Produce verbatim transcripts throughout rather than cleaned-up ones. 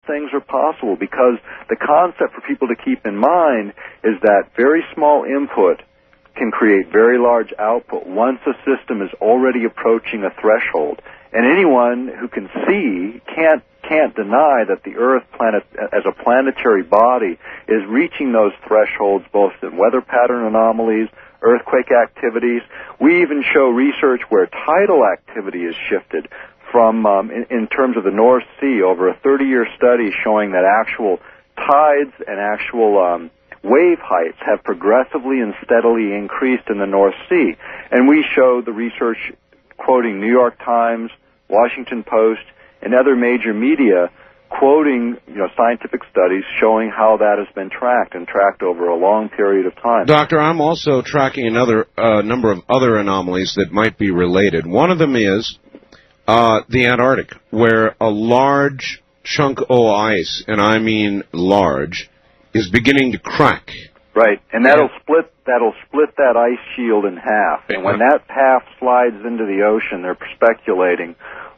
things are possible, because the concept for people to keep in mind is that very small input can create very large output once a system is already approaching a threshold. And anyone who can see can't can't deny that the Earth planet as a planetary body is reaching those thresholds both in weather pattern anomalies, earthquake activities. We even show research where tidal activity is shifted from, um, in, in terms of the North Sea, over a thirty-year study showing that actual tides and actual um, wave heights have progressively and steadily increased in the North Sea. And we show the research quoting New York Times, Washington Post, and other major media quoting, you know, scientific studies showing how that has been tracked and tracked over a long period of time. Doctor, I'm also tracking another uh, number of other anomalies that might be related. One of them is uh, the Antarctic, where a large chunk of ice, and I mean large, is beginning to crack. Right, and that'll split that'll split that ice shield in half. And when that half slides into the ocean, they're speculating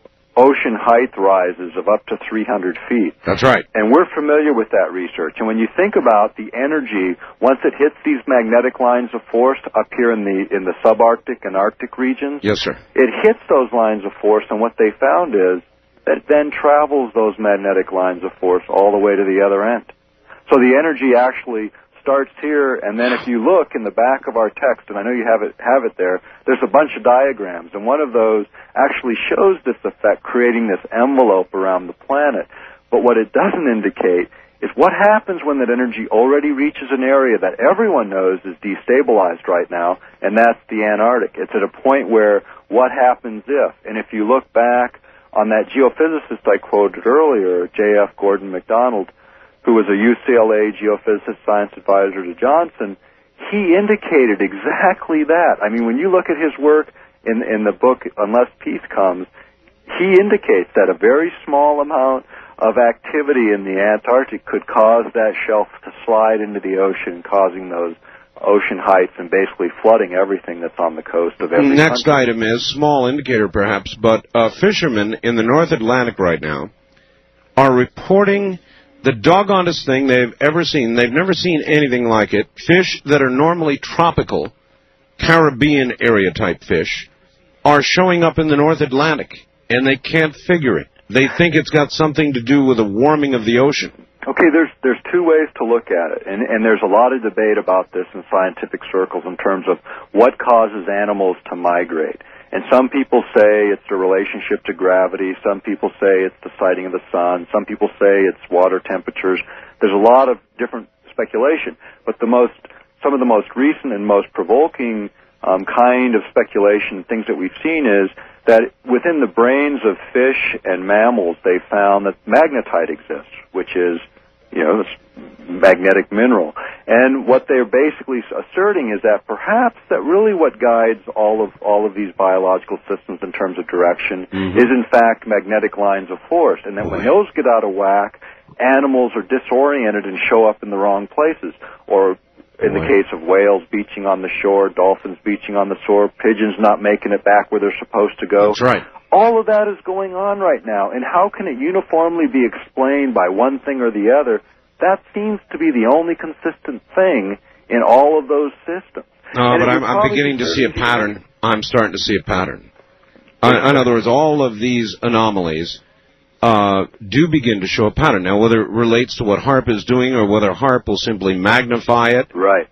ocean height rises of up to three hundred feet. That's right. And we're familiar with that research. And when you think about the energy, once it hits these magnetic lines of force up here in the in the subarctic and Arctic regions, yes, sir, it hits those lines of force, and what they found is that it then travels those magnetic lines of force all the way to the other end. So the energy actually starts here, and then if you look in the back of our text, and I know you have it have it there, there's a bunch of diagrams, and one of those actually shows this effect, creating this envelope around the planet. But what it doesn't indicate is what happens when that energy already reaches an area that everyone knows is destabilized right now, and that's the Antarctic. It's at a point where what happens if, and if you look back on that geophysicist I quoted earlier, J F Gordon MacDonald, who was a U C L A geophysicist, science advisor to Johnson, he indicated exactly that. I mean, when you look at his work in, in the book, Unless Peace Comes, he indicates that a very small amount of activity in the Antarctic could cause that shelf to slide into the ocean, causing those ocean heights and basically flooding everything that's on the coast of every Next country. item is, small indicator perhaps, but uh, fishermen in the North Atlantic right now are reporting the doggonest thing they've ever seen. They've never seen anything like it. Fish that are normally tropical, Caribbean area type fish, are showing up in the North Atlantic, and they can't figure it. They think it's got something to do with the warming of the ocean. Okay, there's there's two ways to look at it, and, and there's a lot of debate about this in scientific circles in terms of what causes animals to migrate. And some people say it's the relationship to gravity. Some people say it's the sighting of the sun. Some people say it's water temperatures. There's a lot of different speculation. But the most, some of the most recent and most provoking um, kind of speculation, things that we've seen, is that within the brains of fish and mammals, they found that magnetite exists, which is, you know, this magnetic mineral. And what they're basically asserting is that perhaps that really what guides all of all of these biological systems in terms of direction mm-hmm. is in fact magnetic lines of force, and that when those get out of whack, animals are disoriented and show up in the wrong places. Or in the case of whales beaching on the shore, dolphins beaching on the shore, pigeons not making it back where they're supposed to go. That's right. All of that is going on right now, and how can it uniformly be explained by one thing or the other? That seems to be the only consistent thing in all of those systems. No, but I'm, I'm beginning to see a pattern. I'm starting to see a pattern. In, in other words, all of these anomalies uh, do begin to show a pattern. Now, whether it relates to what HAARP is doing or whether HAARP will simply magnify it, right?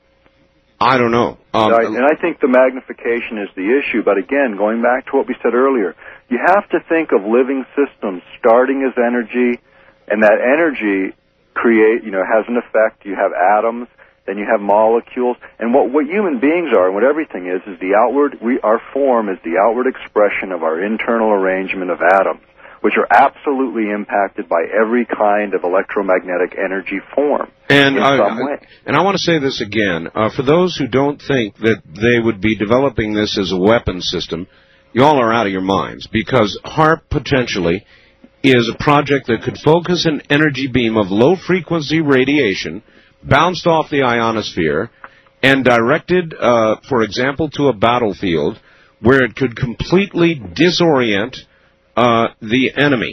I don't know. Um, right, and I think the magnification is the issue. But again, going back to what we said earlier, you have to think of living systems starting as energy, and that energy create, you know, has an effect. You have atoms, then you have molecules, and what what human beings are, and what everything is, is the outward. We our form is the outward expression of our internal arrangement of atoms, which are absolutely impacted by every kind of electromagnetic energy form and in I, some way. And I want to say this again. Uh, for those who don't think that they would be developing this as a weapon system, you all are out of your minds, because HAARP potentially is a project that could focus an energy beam of low-frequency radiation bounced off the ionosphere and directed, uh, for example, to a battlefield where it could completely disorient Uh, the enemy.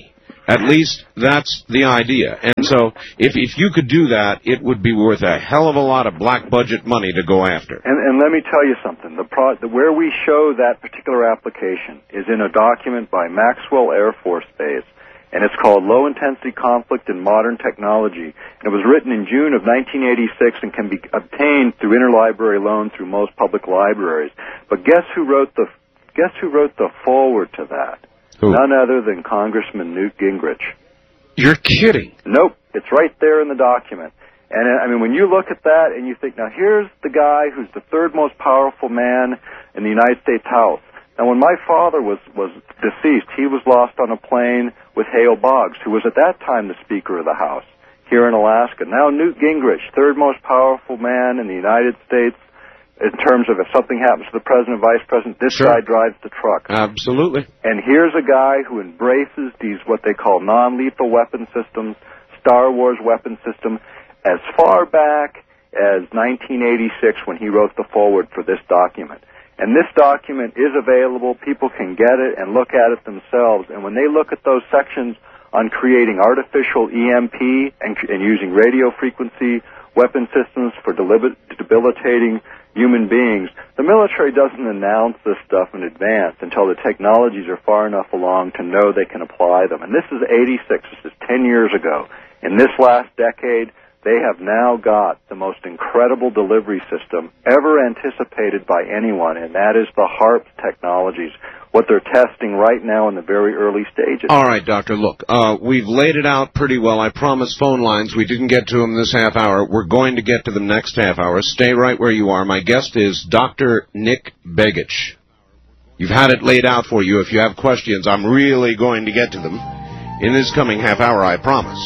At least that's the idea. And so if if you could do that, it would be worth a hell of a lot of black budget money to go after. And, and let me tell you something. The pro, the, where we show that particular application is in a document by Maxwell Air Force Base, and it's called Low Intensity Conflict in Modern Technology. And it was written in June of nineteen eighty-six and can be obtained through interlibrary loan through most public libraries. But guess who wrote the guess who wrote the foreword to that? Who? None other than Congressman Newt Gingrich. You're kidding. Nope. It's right there in the document. And, I mean, when you look at that and you think, now, here's the guy who's the third most powerful man in the United States House. Now, when my father was, was deceased, he was lost on a plane with Hale Boggs, who was at that time the Speaker of the House here in Alaska. Now, Newt Gingrich, third most powerful man in the United States, in terms of if something happens to the president, vice president, this Sure. guy drives the truck. Absolutely. And here's a guy who embraces these, what they call non-lethal weapon systems, Star Wars weapon system, as far back as nineteen eighty-six when he wrote the foreword for this document. And this document is available. People can get it and look at it themselves. And when they look at those sections on creating artificial E M P and, and using radio frequency weapon systems for delib- debilitating human beings, the military doesn't announce this stuff in advance until the technologies are far enough along to know they can apply them. And this is eighty-six. This is ten years ago. In this last decade, they have now got the most incredible delivery system ever anticipated by anyone, and that is the HARP technologies, what they're testing right now in the very early stages. All right, Doctor, look, uh, we've laid it out pretty well. I promised phone lines. We didn't get to them this half hour. We're going to get to them next half hour. Stay right where you are. My guest is Doctor Nick Begich. You've had it laid out for you. If you have questions, I'm really going to get to them in this coming half hour, I promise.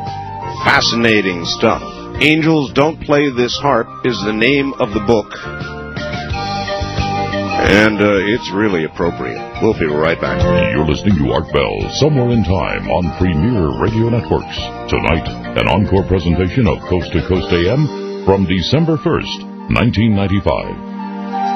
Fascinating stuff. Angels Don't Play This Harp is the name of the book. And uh, it's really appropriate. We'll be right back. You're listening to Art Bell, Somewhere in Time on Premier Radio Networks. Tonight, an encore presentation of Coast to Coast A M from December first, nineteen ninety-five.